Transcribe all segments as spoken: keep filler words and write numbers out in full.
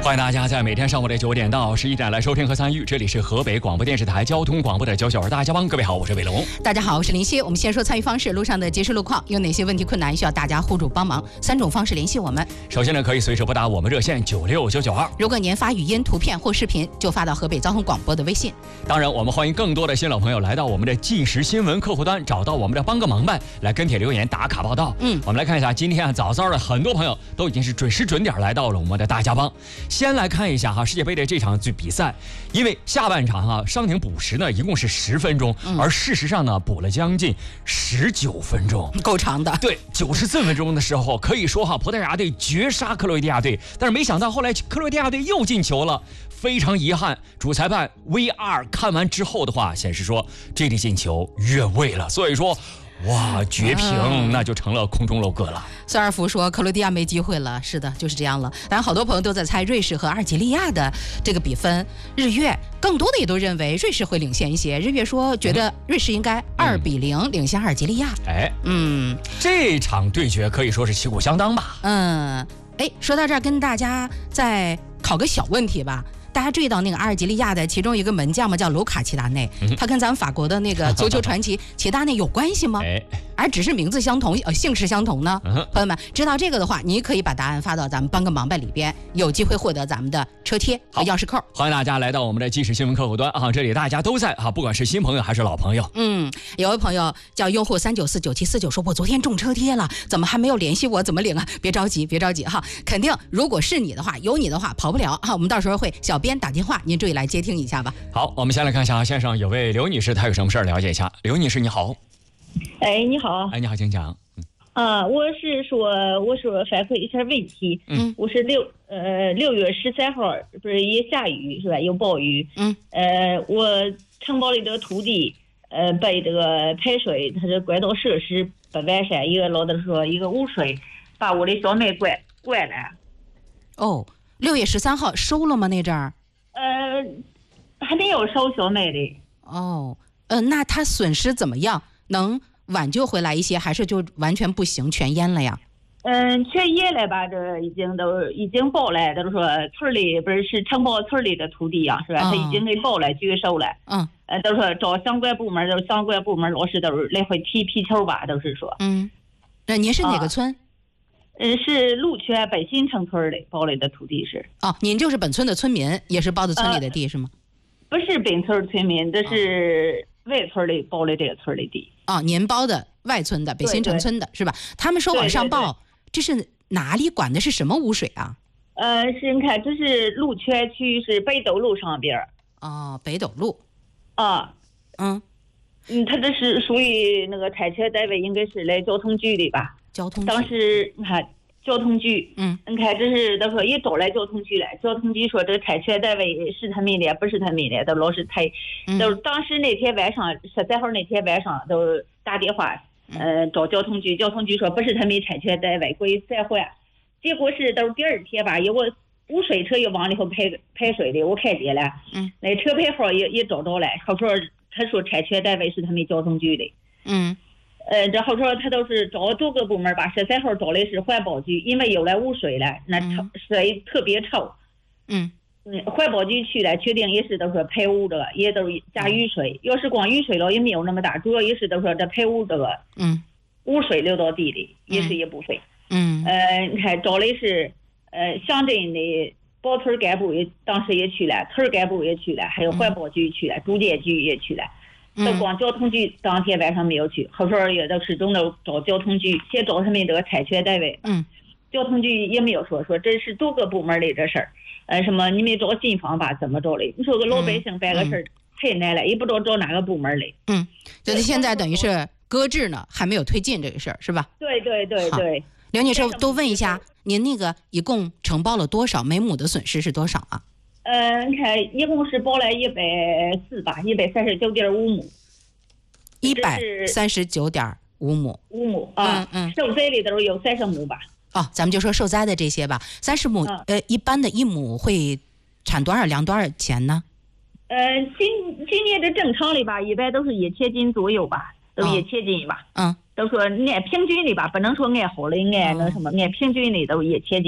欢迎大家在每天上午的九点到十一点来收听和参与，这里是河北广播电视台交通广播的九九二大家帮。各位好，我是伟龙。 大家好，我是林夕。我们先说参与方式，路上的及时路况，有哪些问题困难需要大家互助帮忙？三种方式联系我们。 首先呢，可以随时拨打我们热线九六九九二。 如果您发语音、图片或视频，就发到河北交通广播的微信。 当然，我们欢迎更多的新老朋友来到我们的即时新闻客户端，找到我们的帮个忙呗，来跟帖留言、打卡报道。嗯，我们来看一下，今天啊早早的很多朋友都已经是准时准点来到了我们的大家帮。先来看一下哈世界杯的这场比赛，因为下半场啊伤停补时呢一共是十分钟，嗯、而事实上呢补了将近十九分钟， 够长的。 对，九十四分钟的时候，可以说哈葡萄牙队绝杀克罗地亚队，但是没想到后来克罗地亚队又进球了，非常遗憾。主裁判 V R 看完之后的话，显示说这粒进球越位了，所以说。哇，绝平、嗯、那就成了空中楼阁了。 孙二福说克罗地亚没机会了，是的，就是这样了。当然，好多朋友都在猜瑞士和阿尔及利亚的这个比分。日月更多的也都认为瑞士会领先一些。日月说觉得瑞士应该二比零领先阿尔及利亚。 哎，嗯，这场对决可以说是旗鼓相当吧。 嗯，哎，说到这儿，跟大家再考个小问题吧。大家注意到那个阿尔及利亚的其中一个门将嘛，叫卢卡齐达内，嗯、他跟咱们法国的那个足球传奇齐达内有关系吗？哎，而只是名字相同，呃，姓氏相同呢？嗯、朋友们知道这个的话，你可以把答案发到咱们帮个忙呗里边，有机会获得咱们的车贴和钥匙扣。 欢迎大家来到我们的即时新闻客户端啊，这里大家都在啊，不管是新朋友还是老朋友。 嗯，有位朋友叫用户三九四九七四九说，我昨天中车贴了，怎么还没有联系我？怎么领啊？别着急，别着急哈，肯定如果是你的话，有你的话跑不了哈，我们到时候会小编打电话，您注意来接听一下吧。 好，我们先来看一下线上有位刘女士，她有什么事儿了解一下。刘女士你好。 哎，你好。 哎，你好，请讲。 嗯、啊，我是说，我说反馈一下问题。嗯，我是六呃六月十三号，不是也下雨是吧？有暴雨。嗯。呃，我承包的这个土地，呃，被这个排水，它是管道设施不完善，一个老的说一个污水把我的小麦灌灌了。 哦，六月十三号收了吗？那阵儿？ 呃，还没有收小麦的。 哦，呃，那它损失怎么样？能挽救回来一些，还是就完全不行，全淹了呀？ 嗯，全淹了吧？这已经都已经报了，都是说村里不是是承包村里的土地呀、啊，是吧？他、嗯、已经给报了，拒收了。嗯，呃，都说找相关部门，都相关部门老师都是来回踢皮球吧，都是说。 嗯，那您是哪个村？ 嗯、呃，是鹿泉北新城村的包来的土地是。 哦，您就是本村的村民，也是包的村里的地、呃、是吗？ 不是本村村民，这是外村里包的这个村里地。 哦，您包的外村的北新城村的是吧？他们说往上报，这是哪里管的是什么污水啊？ 呃，是你看，这是鹿泉区，是北斗路上边。 哦，北斗路。 啊，嗯，嗯，他这是属于那个产权单位，应该是来交通局的吧？ 交通局。 当时你看交通局，嗯，你看这是都说也找来交通局来，交通局说这个产权单位是他们的，不是他们的，都老是太，都当时那天晚上十三号那天晚上都打电话，呃，找交通局，交通局说不是他们产权单位，归再换。结果是都第二天吧，有个污水车又往里头排排水的，我看见了，嗯，那车牌号也也找着了，好说他说产权单位是他们交通局的，嗯。呃，这后说他都是找多个部门吧，十三号找的是环保局，因为有了污水了，那臭水特别臭。嗯嗯，环保局去了，确定也是都说排污这个，也都加雨水。要是光雨水了也没有那么大，主要也是都说这排污这个，嗯，污水流到地里也是一部分。嗯，呃，你看找的是呃乡镇的包村干部也当时也去了，村干部也去了，还有环保局去了，住建局也去了。都光交通局当天晚上没有去，后说也都始终都找交通局，先找他们这个产权单位。嗯，交通局也没有说说这是多个部门的这事儿，呃，什么你们找信访吧，怎么着嘞？你说个老百姓办个事儿、嗯、太难了，也不知道找哪个部门嘞。 嗯，就是现在等于是搁置呢，还没有推进这个事儿，是吧？ 对对对对。 刘女士，多问一下，您那个一共承包了多少？每亩的损失是多少啊？ 呃，你看，一共是包了一百四吧，一百三十九点五亩， 一百三十九点五亩， 五亩啊，嗯嗯，受灾的都有三十亩吧。 哦，咱们就说受灾的这些吧，三十亩，嗯、呃，一般的一亩会产多少粮多少钱呢？ 呃，今今年的正常的吧，一般都是一千斤左右吧，都一千斤吧。嗯，都说按平均的吧，不能说按好的按那什么，按平均的都一千斤吧。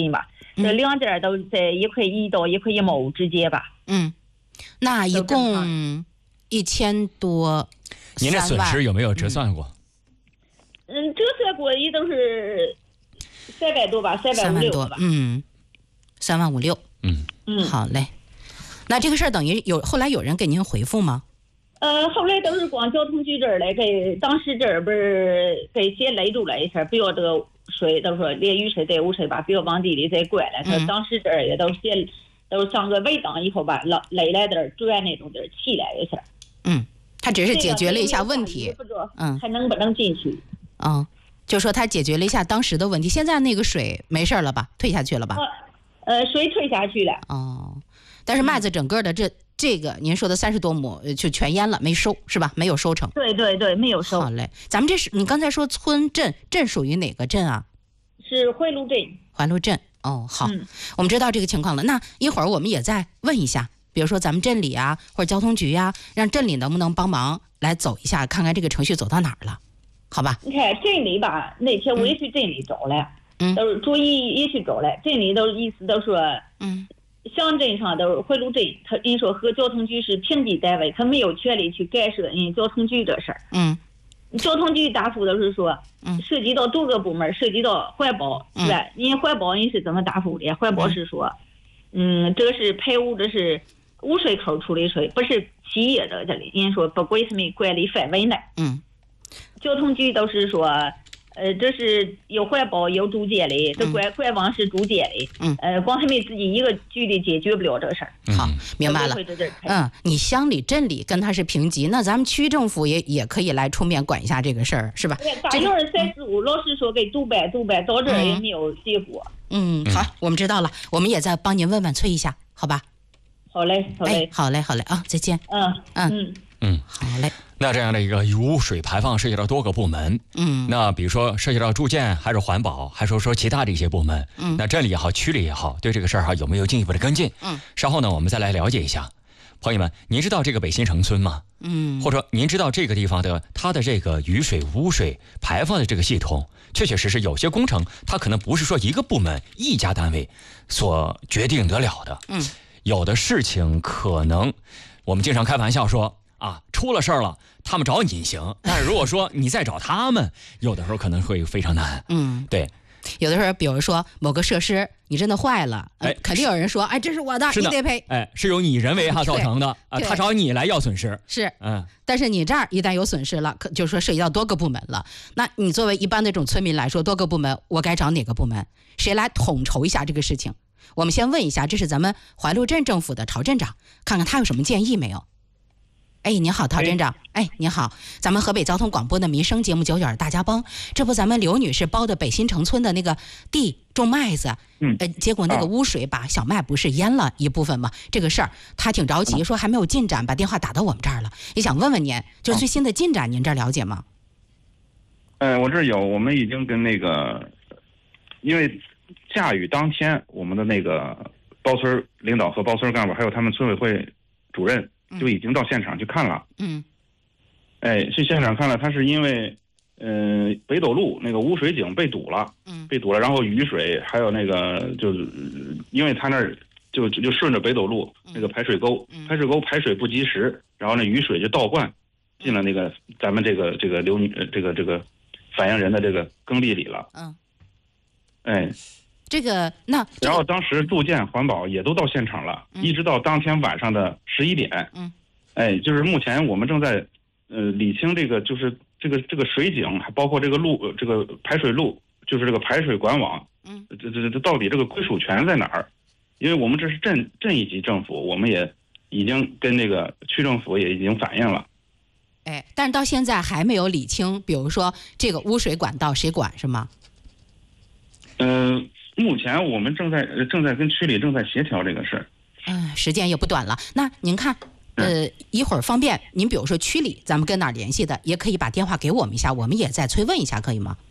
这两家都在一块一到一块一毛五之间吧。 嗯，那一共一千多。 您这损失有没有折算过？ 嗯，折算过也都是三百多吧，三百五六吧。 嗯，三万五六。 嗯嗯， 好嘞。那这个事儿等于有后来有人给您回复吗？ 呃，后来都是光交通局这儿来给当时这儿不是给先勒住了一下，不要这个水，都说连雨水带污水吧，不要往地里再灌了。他、嗯、当时这儿也都先都上个围挡以后吧，勒勒来点转那种点气来一下。 嗯，他只是解决了一下问题， 嗯，还能不能进去？ 嗯，就说他解决了一下当时的问题，现在那个水没事了吧？退下去了吧？ 呃，呃水退下去了。 哦，但是麦子整个的这。嗯这个您说的三十多亩就全淹了，没收是吧？没有收成。 对对对，没有收。 好嘞，咱们这是你刚才说村镇，镇属于哪个镇啊？ 是怀路镇。 怀路镇。哦，好、 嗯， 我们知道这个情况了。那一会儿我们也再问一下，比如说咱们镇里啊，或者交通局啊，让镇里能不能帮忙来走一下，看看这个程序走到哪儿了，好吧？ 你看镇里吧，那天我也去镇里找了，嗯，都是主意也去找了，镇里都意思都说，嗯。乡镇上都是怀路镇，他人说和交通局是平级单位，他没有权利去干涉人交通局这事儿。 嗯， 交通局答复都是说，嗯，涉及到多个部门，涉及到环保，是吧？人环保人是怎么答复的？环保是说，嗯，这个是排污，这是污水口处理水，不是企业的这里，人说不归什么管理范围内。 嗯， 交通局都是说。呃，这是有环保有住建的，这官官网是住建的，嗯，呃，光他们自己一个局里解决不了这事儿。 好，明白了。嗯，你乡里镇里跟他是平级，那咱们区政府也也可以来出面管一下这个事儿，是吧？ 大院三十五，老师说给督办督办，到这儿也没有结果。 嗯，好，我们知道了，我们也再帮您问问催一下，好吧？ 好嘞，好嘞， 哎、好嘞，好嘞啊，再见。 嗯嗯嗯嗯， 好嘞。 那这样的一个污水排放涉及到多个部门，嗯，那比如说涉及到住建还是环保，还是说其他的一些部门，嗯，那镇里也好，区里也好，对这个事儿哈有没有进一步的跟进？嗯，稍后呢我们再来了解一下。朋友们，您知道这个北新城村吗？嗯，或者您知道这个地方的它的这个雨水污水排放的这个系统，确确实实有些工程它可能不是说一个部门一家单位所决定得了的，嗯，有的事情可能我们经常开玩笑说啊，出了事儿了，他们找你行，但是如果说你再找他们，有的时候可能会非常难。嗯，对。 有的时候，比如说某个设施你真的坏了，哎，肯定有人说，哎，这是我的，你得赔。 哎，是由你人为哈造成的啊，他找你来要损失。 是，嗯。但是你这儿一旦有损失了，可就是说涉及到多个部门了，那你作为一般的这种村民来说，多个部门，我该找哪个部门？谁来统筹一下这个事情？我们先问一下，这是咱们怀路镇政府的陶镇长，看看他有什么建议没有？哎，您好，陶镇长。哎，您好，咱们河北交通广播的民生节目《九九大家帮》，这不咱们刘女士包的北新城村的那个地种麦子，嗯，呃，结果那个污水把小麦不是淹了一部分吗？这个事儿她挺着急，说还没有进展，把电话打到我们这儿了，也想问问您，就最新的进展，您这儿了解吗？ 嗯、呃，我这儿有，我们已经跟那个，因为下雨当天，我们的那个包村领导和包村干部，还有他们村委会主任。就已经到现场去看了，嗯，哎，去现场看了，他是因为，嗯、呃，北斗路那个污水井被堵了，嗯，被堵了，然后雨水还有那个就是，因为他那儿就就顺着北斗路那个排水沟，嗯、排水沟排水不及时，然后那雨水就倒灌进了那个咱们这个这个刘女这个这个反映人的这个耕地里了，嗯，哎。 这个那，这个、 然后当时住建环保也都到现场了，嗯、一直到当天晚上的十一点，嗯，哎，就是目前我们正在呃理清这个就是这个这个水井，还包括这个路这个排水路，就是这个排水管网，嗯，这这这到底这个归属权在哪儿？因为我们这是镇镇一级政府，我们也已经跟那个区政府也已经反映了， 哎，但是到现在还没有理清，比如说这个污水管道谁管是吗？ 嗯、呃。目前我们正在正在跟区里正在协调这个事儿， 嗯，时间也不短了。那您看，呃，一会儿方便您比如说区里咱们跟哪儿联系的，也可以把电话给我们一下，我们也再催问一下，可以吗？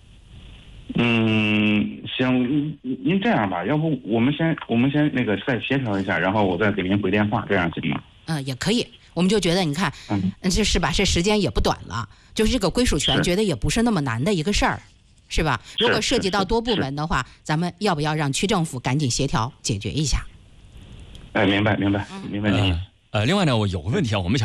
嗯，行，您这样吧，要不我们先我们先那个再协调一下，然后我再给您回电话，这样行吗？ 嗯，也可以。我们就觉得你看，嗯，这是吧？这时间也不短了，就是这个归属权，觉得也不是那么难的一个事儿。 是吧？如果涉及到多部门的话，咱们要不要让区政府赶紧协调解决一下？ 哎，明白明白明白您。 呃，另外呢，我有个问题啊，我们想。